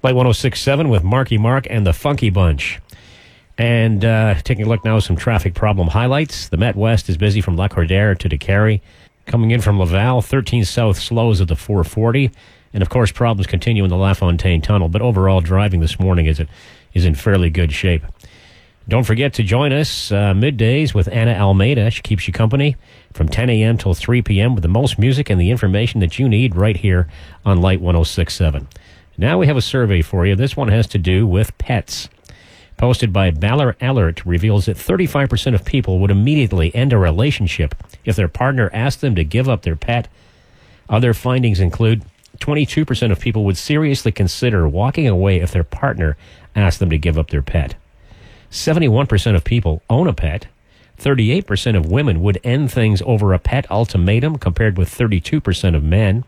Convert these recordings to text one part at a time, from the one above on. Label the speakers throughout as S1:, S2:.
S1: Light 106.7 with Marky Mark and the Funky Bunch. And taking a look now at some traffic problem highlights. The Met West is busy from Lacordaire to DeCarry. Coming in from Laval, 13 South slows at the 440. And, of course, problems continue in the LaFontaine Tunnel. But overall, driving this morning is in fairly good shape. Don't forget to join us middays with Anna Almeida. She keeps you company from 10 a.m. till 3 p.m. with the most music and the information that you need right here on Light 106.7. Now we have a survey for you. This one has to do with pets. Posted by Baller Alert reveals that 35% of people would immediately end a relationship if their partner asked them to give up their pet. Other findings include 22% of people would seriously consider walking away if their partner asked them to give up their pet. 71% of people own a pet. 38% of women would end things over a pet ultimatum, compared with 32% of men.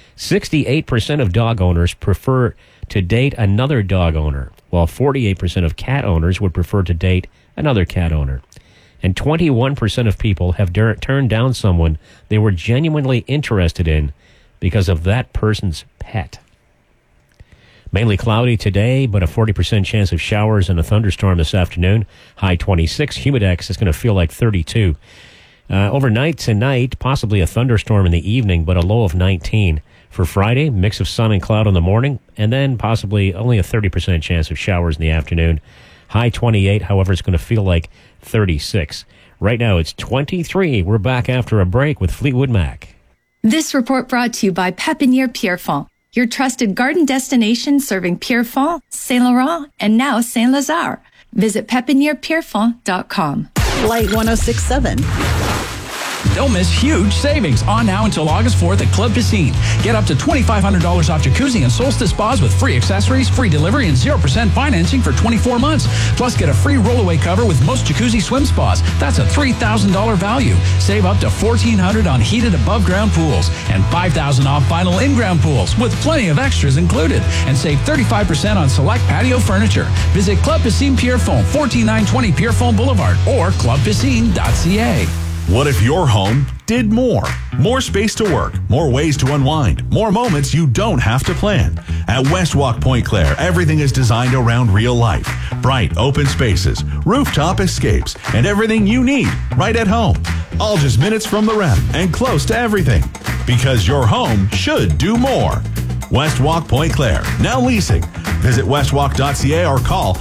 S1: 68% of dog owners prefer to date another dog owner, while 48% of cat owners would prefer to date another cat owner. And 21% of people have turned down someone they were genuinely interested in because of that person's pet. Mainly cloudy today, but a 40% chance of showers and a thunderstorm this afternoon. High 26. Humidex is going to feel like 32. Overnight tonight, possibly a thunderstorm in the evening, but a low of 19. For Friday, mix of sun and cloud in the morning, and then possibly only a 30% chance of showers in the afternoon. High 28, however, it's going to feel like 36. Right now, it's 23. We're back after a break with Fleetwood Mac.
S2: This report brought to you by Pépinière Pierrefonds, your trusted garden destination serving Pierrefonds, Saint Laurent, and now Saint Lazare. Visit pepinierpierrefonds.com.
S3: Light 106.7.
S4: Don't miss huge savings on now until August 4th at Club Piscine. Get up to $2,500 off jacuzzi and Solstice spas with free accessories, free delivery, and 0% financing for 24 months. Plus, get a free rollaway cover with most jacuzzi swim spas. That's a $3,000 value. Save up to $1,400 on heated above-ground pools and $5,000 off final in-ground pools with plenty of extras included. And save 35% on select patio furniture. Visit Club Piscine Pierrefonds, 14920 Pierrefonds Boulevard or clubpiscine.ca.
S5: What if your home did more? More space to work, more ways to unwind, more moments you don't have to plan. At Westwalk Point Claire, everything is designed around real life. Bright, open spaces, rooftop escapes, and everything you need right at home. All just minutes from the REM and close to everything. Because your home should do more. Westwalk Point Claire, now leasing. Visit westwalk.ca or call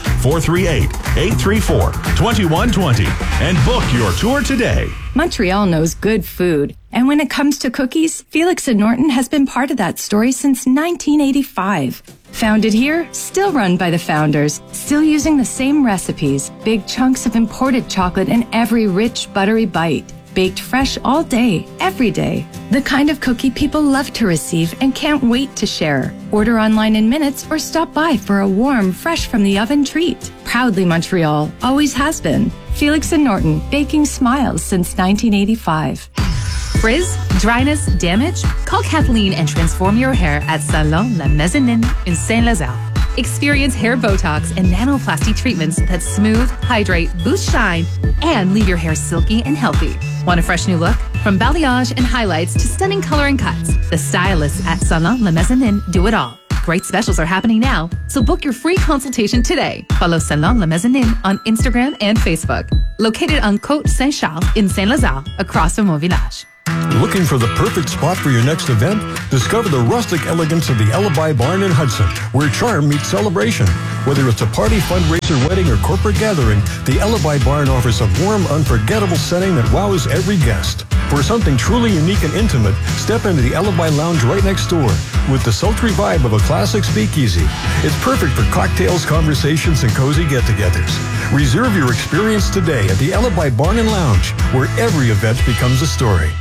S5: 438-834-2120 and book your tour today.
S2: Montreal knows good food. And when it comes to cookies, Felix and Norton has been part of that story since 1985. Founded here, still run by the founders, still using the same recipes, big chunks of imported chocolate in every rich, buttery bite. Baked fresh all day, every day. The kind of cookie people love to receive and can't wait to share. Order online in minutes or stop by for a warm, fresh from the oven treat. Proudly Montreal, always has been. Felix and Norton, baking smiles since 1985.
S6: Frizz, dryness, damage? Call Kathleen and transform your hair at Salon La Mezzanine in Saint-Lazare. Experience hair Botox and nanoplasty treatments that smooth, hydrate, boost shine, and leave your hair silky and healthy. Want a fresh new look? From balayage and highlights to stunning color and cuts, the stylists at Salon La Mezzanine do it all. Great specials are happening now, so book your free consultation today. Follow Salon La Mezzanine on Instagram and Facebook. Located on Côte Saint-Charles in Saint-Lazare, across from Mont Village.
S7: Looking for the perfect spot for your next event? Discover the rustic elegance of the Alibi Barn in Hudson, where charm meets celebration. Whether it's a party, fundraiser, wedding, or corporate gathering, the Alibi Barn offers a warm, unforgettable setting that wows every guest. For something truly unique and intimate, step into the Alibi Lounge right next door with the sultry vibe of a classic speakeasy. It's perfect for cocktails, conversations, and cozy get-togethers. Reserve your experience today at the Alibi Barn and Lounge, where every event becomes a story.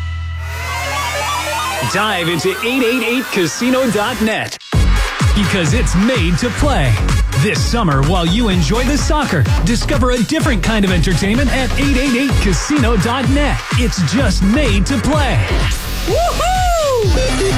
S8: Dive into 888casino.net because it's made to play. This summer, while you enjoy the soccer, discover a different kind of entertainment at 888casino.net. It's just made to play. Woohoo!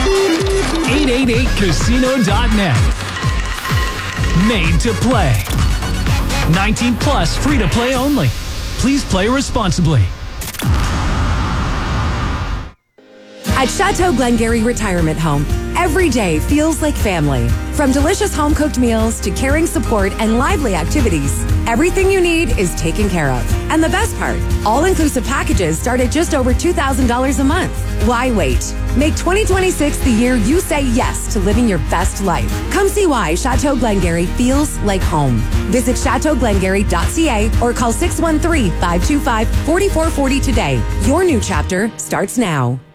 S8: 888casino.net. Made to play. 19 plus, free to play only. Please play responsibly.
S9: At Chateau Glengarry Retirement Home, every day feels like family. From delicious home-cooked meals to caring support and lively activities, everything you need is taken care of. And the best part, all-inclusive packages start at just over $2,000 a month. Why wait? Make 2026 the year you say yes to living your best life. Come see why Chateau Glengarry feels like home. Visit chateauglengarry.ca or call 613-525-4440 today. Your new chapter starts now.